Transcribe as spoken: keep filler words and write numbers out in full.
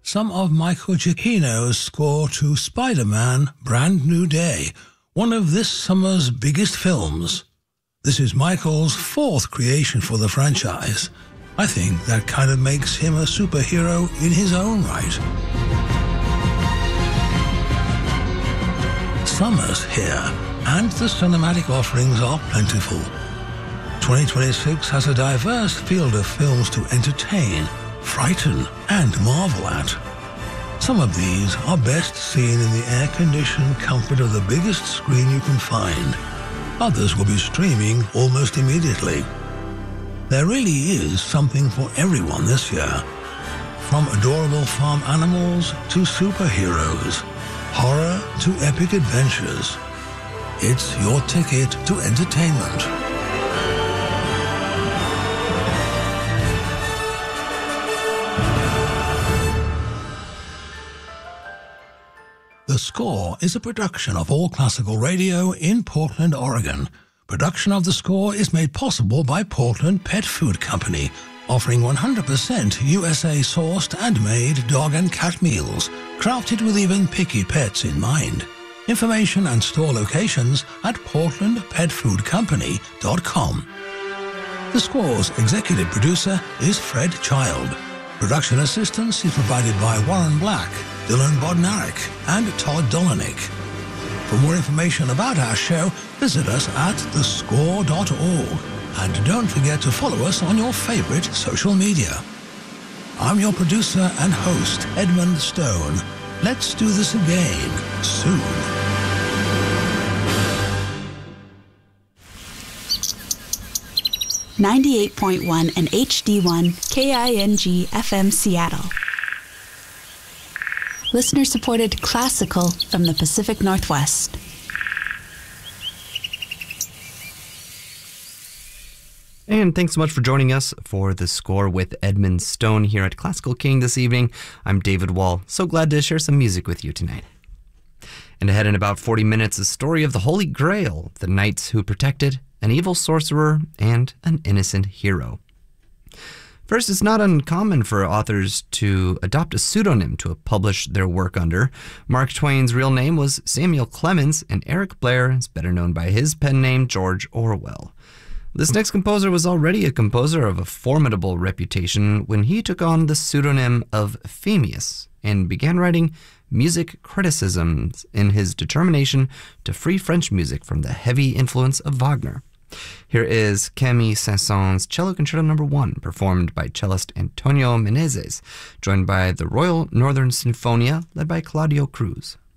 some of Michael Giacchino's score to Spider-Man Brand New Day, one of this summer's biggest films. This is Michael's fourth creation for the franchise. I think that kind of makes him a superhero in his own right. Summer's here, and the cinematic offerings are plentiful. twenty twenty-six has a diverse field of films to entertain, frighten, and marvel at. Some of these are best seen in the air-conditioned comfort of the biggest screen you can find. Others will be streaming almost immediately. There really is something for everyone this year. From adorable farm animals to superheroes, horror to epic adventures. It's your ticket to entertainment. The Score is a production of All Classical Radio in Portland, Oregon. Production of The Score is made possible by Portland Pet Food Company, offering one hundred percent U S A-sourced and made dog and cat meals, crafted with even picky pets in mind. Information and store locations at portland pet food company dot com. The Score's executive producer is Fred Child. Production assistance is provided by Warren Black, Dylan Bodnarik, and Todd Dolanik. For more information about our show, visit us at the score dot org. And don't forget to follow us on your favorite social media. I'm your producer and host, Edmund Stone. Let's do this again soon. ninety-eight point one and H D one K I N G F M Seattle. Listener-supported classical from the Pacific Northwest. And thanks so much for joining us for The Score with Edmund Stone here at Classical King this evening. I'm David Wall. So glad to share some music with you tonight. And ahead in about forty minutes, the story of the Holy Grail, the knights who protected an evil sorcerer and an innocent hero. First, it's not uncommon for authors to adopt a pseudonym to publish their work under. Mark Twain's real name was Samuel Clemens, and Eric Blair is better known by his pen name, George Orwell. This next composer was already a composer of a formidable reputation when he took on the pseudonym of Phemius and began writing music criticisms in his determination to free French music from the heavy influence of Wagner. Here is Camille Saint-Saëns Cello Concerto Number one, performed by cellist Antonio Menezes, joined by the Royal Northern Sinfonia, led by Claudio Cruz.